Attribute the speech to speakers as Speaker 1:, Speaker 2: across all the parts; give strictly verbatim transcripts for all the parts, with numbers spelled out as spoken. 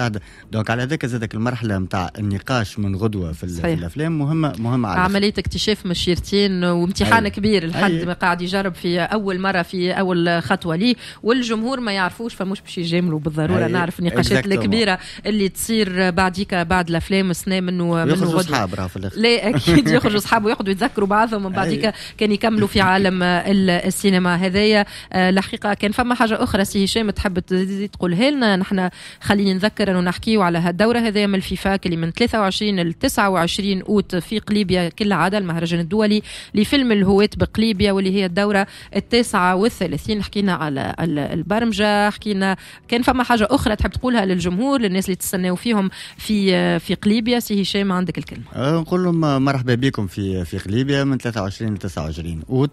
Speaker 1: المشاهده. دونك على ذاك زادك المرحله نتاع النقاش من غدوه في, في الافلام مهمه مهمه على
Speaker 2: عمليه اكتشاف مشيرتين وامتحان أي. كبير لحد ما قاعد يجرب في اول مره في اول خطوه ليه، والجمهور ما يعرفوش فمش باش يجاملوا بالضروره. أي. نعرف النقاشات الكبيره اللي تصير بعديك بعد الافلام سنه منه منه
Speaker 1: يخرجوا اصحاب راه في الاخر.
Speaker 2: لا اكيد يخرجوا اصحاب ويقعدوا يتذكروا بعضهم ومن بعديك كان يكملوا في عالم السينما هذايا. الحقيقه كان فما حاجه اخرى سي هشام تحب تقولها لنا؟ نحن خلينا نذكر انه نحكيوا على هالدوره هذه من الفيفاك اللي من ثلاثة وعشرين ل تسعة وعشرين اوت في قليبيا كالعاده، المهرجان الدولي لفيلم الهويت بقليبيا واللي هي الدوره التاسعة والثلاثين. حكينا على البرمجه، حكينا كان فما حاجه اخرى تحب تقولها للجمهور للناس اللي تستناو فيهم في في قليبيا؟ سي هشام عندك الكلمه.
Speaker 1: أه نقول لهم مرحبا بكم في في قليبيا من ثلاثة وعشرين ل تسعة وعشرين اوت.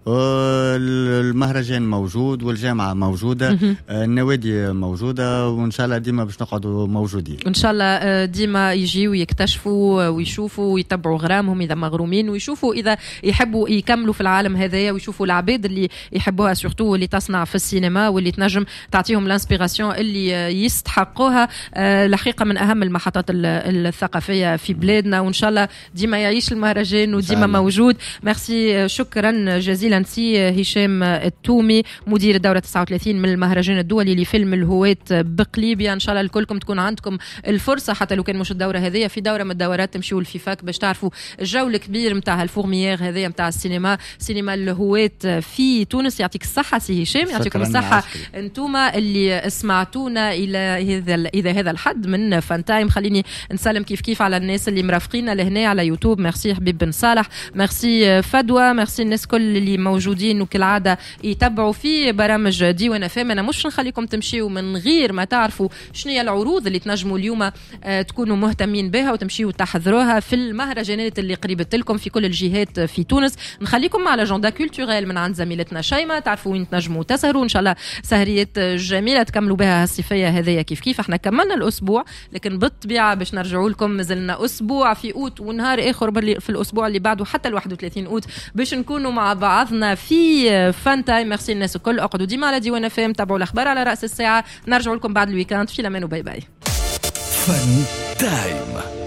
Speaker 1: المهرجان موجود والجامعة موجودة، النوادي موجودة، وإن شاء الله ديما باش نقعدوا موجودين.
Speaker 2: إن شاء الله ديما يجيوا ويكتشفوا ويشوفوا ويتبعوا غرامهم إذا مغرومين، ويشوفوا إذا يحبوا يكملوا في العالم هذايا، ويشوفوا العباد اللي يحبوها سورتو واللي تصنع في السينما واللي تنجم تعطيهم الانسبيراسيون اللي يستحقوها. الحقيقة من أهم المحطات الثقافية في بلادنا، وإن شاء الله ديما يعيش المهرجان وديما موجود. ميرسي، شكرا جزيلا سي هشام التومي مدير الدورة تسعة وثلاثين من المهرجان الدولي لفيلم الهويت بقليبيا. ان شاء الله الكلكم تكون عندكم الفرصة حتى لو كان مش الدورة هذه، في دورة من الدورات تمشيوا الفيفاك باش تعرفوا الجو الكبير نتاع الفورميير هذه نتاع السينما، سينما الهويت في تونس. يعطيك الصحة سي هشام، يعطيكم الصحة انتوما اللي سمعتونا الى هذا الى هذا الحد من فان تايم. خليني نسلم كيف كيف على الناس اللي مرافقينا لهنا على يوتيوب. ميرسي حبيب بن صالح، ميرسي فدوى، ميرسي الناس كل اللي موجودين وكالعادة يتبعوا في برامج ديوان اف ام. انا مش نخليكم تمشيوا من غير ما تعرفوا شنو هي العروض اللي تنجموا اليوم آه تكونوا مهتمين بها وتمشيوا تحضروها في المهرجانات اللي قريبة لكم في كل الجهات في تونس. نخليكم مع الاجندا كولتوريل من عند زميلتنا شيماء، تعرفوا وين تنجموا تسهروا ان شاء الله سهريات جميلة تكملوا بها الصيفية هذيا. كيف كيف احنا كملنا الاسبوع، لكن بالطبيعة باش نرجعوا لكم مازلنا اسبوع في اوت ونهار اخر في الاسبوع اللي بعده حتى ال واحد وثلاثين اوت باش نكونوا مع بعضنا في فان تايم. ميرسي الناس الكل، اقعدوا ديما على ديوان اف ام، تابعوا الاخبار على راس الساعه. نرجع لكم بعد الويكاند، في الامان وباي باي.
Speaker 3: فان تايم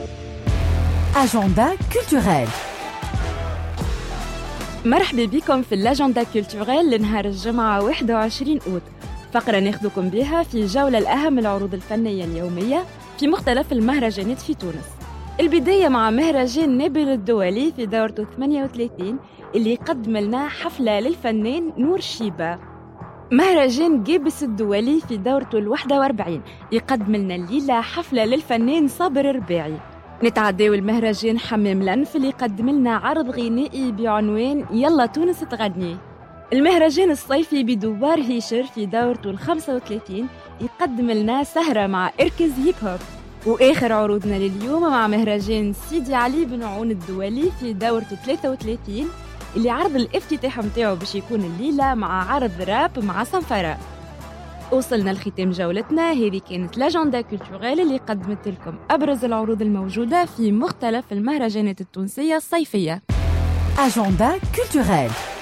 Speaker 4: اجندا كولتوريل.
Speaker 5: مرحبا بكم في الاجندا كولتوريل لنهار الجمعه واحد وعشرين اوت، فقره ناخذكم بها في جوله الاهم العروض الفنيه اليوميه في مختلف المهرجانات في تونس. البدايه مع مهرجان نابل الدولي في دورته ثمانية وثلاثين اللي يقدم لنا حفلة للفنان نور شيبة. مهرجان جيبس الدولي في دورته الواحدة واربعين يقدم لنا الليلة حفلة للفنان صابر الرباعي. نتعداو المهرجان حمام لنف اللي يقدم لنا عرض غنائي بعنوان يلا تونس تغني. المهرجان الصيفي بدوار هيشر في دورته الخمسة وثلاثين يقدم لنا سهرة مع إركز هيب هوب. وآخر عروضنا لليوم مع مهرجان سيدي علي بن عون الدولي في دورته ثلاثة وثلاثين اللي عرض الافتتاح متاعه باش يكون الليلة مع عرض راب مع صنفرة. وصلنا لختام جولتنا، هذه كانت لاجندا كولتوريل اللي قدمت لكم أبرز العروض الموجودة في مختلف المهرجانات التونسية الصيفية.
Speaker 4: اجندا كولتوريل.